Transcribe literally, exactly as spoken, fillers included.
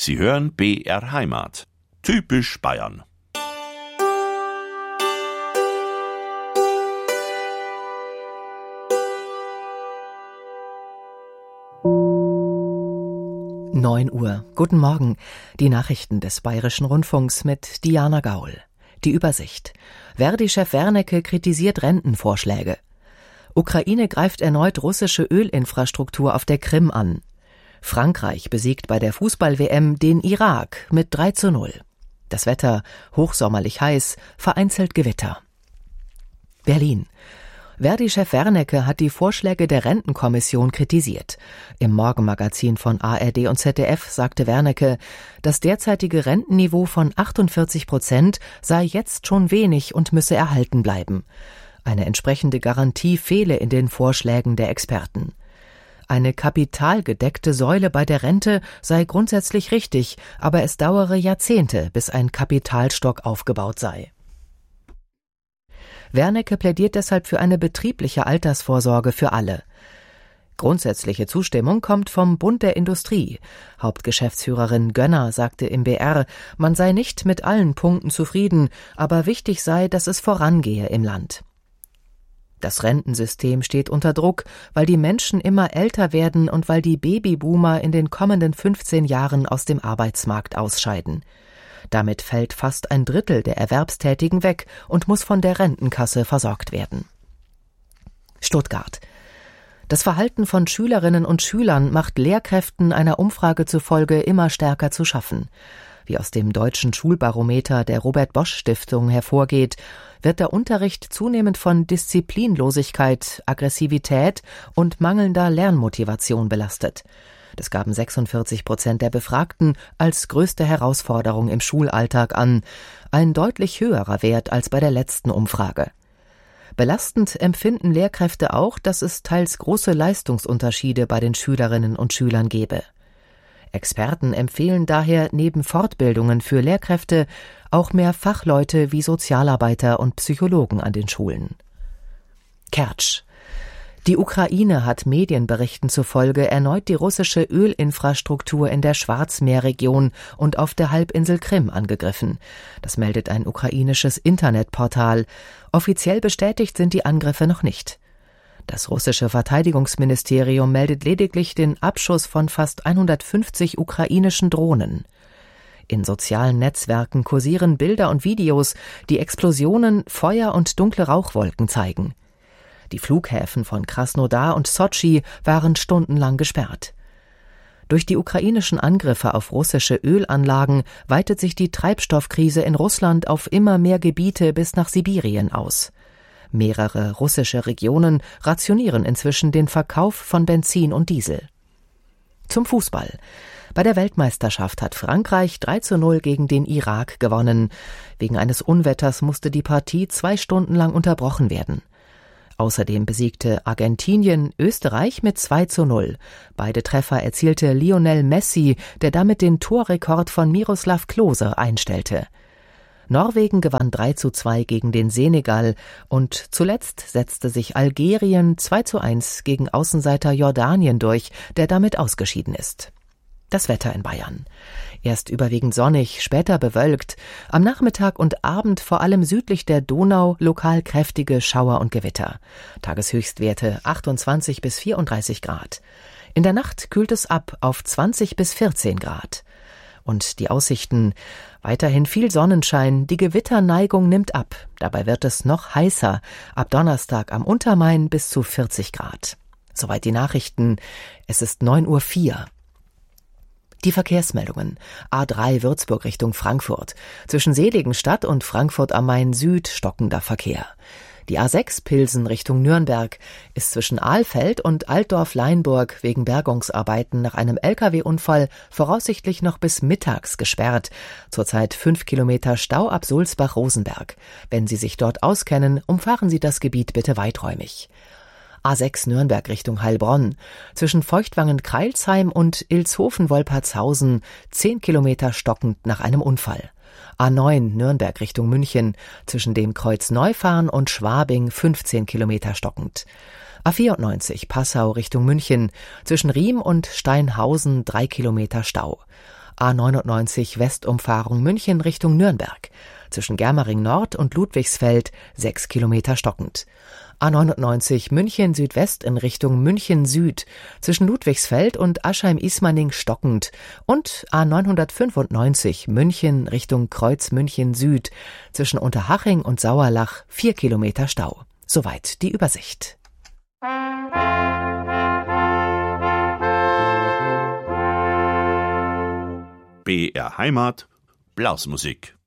Sie hören B R Heimat. Typisch Bayern. neun Uhr. Guten Morgen. Die Nachrichten des Bayerischen Rundfunks mit Diana Gaul. Die Übersicht. Verdi-Chef Wernicke kritisiert Rentenvorschläge. Ukraine greift erneut russische Ölinfrastruktur auf der Krim an. Frankreich besiegt bei der Fußball-W M den Irak mit drei zu null. Das Wetter hochsommerlich heiß, vereinzelt Gewitter. Berlin. Verdi-Chef Wernicke hat die Vorschläge der Rentenkommission kritisiert. Im Morgenmagazin von A R D und Z D F sagte Wernicke, das derzeitige Rentenniveau von achtundvierzig Prozent sei jetzt schon wenig und müsse erhalten bleiben. Eine entsprechende Garantie fehle in den Vorschlägen der Experten. Eine kapitalgedeckte Säule bei der Rente sei grundsätzlich richtig, aber es dauere Jahrzehnte, bis ein Kapitalstock aufgebaut sei. Wernicke plädiert deshalb für eine betriebliche Altersvorsorge für alle. Grundsätzliche Zustimmung kommt vom Bund der Industrie. Hauptgeschäftsführerin Gönner sagte im B R, man sei nicht mit allen Punkten zufrieden, aber wichtig sei, dass es vorangehe im Land. Das Rentensystem steht unter Druck, weil die Menschen immer älter werden und weil die Babyboomer in den kommenden fünfzehn Jahren aus dem Arbeitsmarkt ausscheiden. Damit fällt fast ein Drittel der Erwerbstätigen weg und muss von der Rentenkasse versorgt werden. Stuttgart. Das Verhalten von Schülerinnen und Schülern macht Lehrkräften einer Umfrage zufolge immer stärker zu schaffen. Wie aus dem deutschen Schulbarometer der Robert-Bosch-Stiftung hervorgeht, wird der Unterricht zunehmend von Disziplinlosigkeit, Aggressivität und mangelnder Lernmotivation belastet. Das gaben sechsundvierzig Prozent der Befragten als größte Herausforderung im Schulalltag an, ein deutlich höherer Wert als bei der letzten Umfrage. Belastend empfinden Lehrkräfte auch, dass es teils große Leistungsunterschiede bei den Schülerinnen und Schülern gebe. Experten empfehlen daher neben Fortbildungen für Lehrkräfte auch mehr Fachleute wie Sozialarbeiter und Psychologen an den Schulen. Kertsch. Die Ukraine hat Medienberichten zufolge erneut die russische Ölinfrastruktur in der Schwarzmeerregion und auf der Halbinsel Krim angegriffen. Das meldet ein ukrainisches Internetportal. Offiziell bestätigt sind die Angriffe noch nicht. Das russische Verteidigungsministerium meldet lediglich den Abschuss von fast hundertfünfzig ukrainischen Drohnen. In sozialen Netzwerken kursieren Bilder und Videos, die Explosionen, Feuer und dunkle Rauchwolken zeigen. Die Flughäfen von Krasnodar und Sotschi waren stundenlang gesperrt. Durch die ukrainischen Angriffe auf russische Ölanlagen weitet sich die Treibstoffkrise in Russland auf immer mehr Gebiete bis nach Sibirien aus. Mehrere russische Regionen rationieren inzwischen den Verkauf von Benzin und Diesel. Zum Fußball. Bei der Weltmeisterschaft hat Frankreich drei zu null gegen den Irak gewonnen. Wegen eines Unwetters musste die Partie zwei Stunden lang unterbrochen werden. Außerdem besiegte Argentinien Österreich mit zwei zu null. Beide Treffer erzielte Lionel Messi, der damit den Torrekord von Miroslav Klose einstellte. Norwegen gewann drei zu zwei gegen den Senegal und zuletzt setzte sich Algerien zwei zu eins gegen Außenseiter Jordanien durch, der damit ausgeschieden ist. Das Wetter in Bayern. Erst überwiegend sonnig, später bewölkt. Am Nachmittag und Abend vor allem südlich der Donau lokal kräftige Schauer und Gewitter. Tageshöchstwerte achtundzwanzig bis vierunddreißig Grad. In der Nacht kühlt es ab auf zwanzig bis vierzehn Grad. Und die Aussichten: weiterhin viel Sonnenschein, die Gewitterneigung nimmt ab. Dabei wird es noch heißer. Ab Donnerstag am Untermain bis zu vierzig Grad. Soweit die Nachrichten. Es ist neun Uhr vier. Die Verkehrsmeldungen. A drei Würzburg Richtung Frankfurt. Zwischen Seligenstadt und Frankfurt am Main Süd stockender Verkehr. Die A sechs Pilsen Richtung Nürnberg ist zwischen Ahlfeld und Altdorf-Leinburg wegen Bergungsarbeiten nach einem L K W-Unfall voraussichtlich noch bis mittags gesperrt. Zurzeit fünf Kilometer Stau ab Sulzbach-Rosenberg. Wenn Sie sich dort auskennen, umfahren Sie das Gebiet bitte weiträumig. A sechs Nürnberg Richtung Heilbronn. Zwischen Feuchtwangen-Kreilsheim und Ilshofen-Wolpertshausen zehn Kilometer stockend nach einem Unfall. A neun Nürnberg Richtung München. Zwischen dem Kreuz Neufahren und Schwabing fünfzehn Kilometer stockend. A vierundneunzig Passau Richtung München. Zwischen Riem und Steinhausen drei Kilometer Stau. A neunundneunzig Westumfahrung München Richtung Nürnberg. Zwischen Germering Nord und Ludwigsfeld sechs Kilometer stockend. A neunundneunzig München Südwest in Richtung München Süd. Zwischen Ludwigsfeld und Aschheim-Ismaning stockend. Und A neunhundertfünfundneunzig München Richtung Kreuz München Süd. Zwischen Unterhaching und Sauerlach vier Kilometer Stau. Soweit die Übersicht. B R Heimat, Blasmusik.